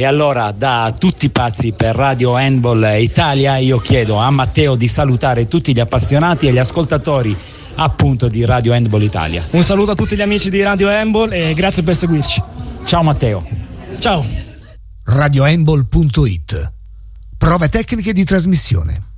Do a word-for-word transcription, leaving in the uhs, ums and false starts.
E allora, da tutti pazzi per Radio Handball Italia, io chiedo a Matteo di salutare tutti gli appassionati e gli ascoltatori appunto di Radio Handball Italia. Un saluto a tutti gli amici di Radio Handball e grazie per seguirci. Ciao Matteo. Ciao. radio handball punto it. Prove tecniche di trasmissione.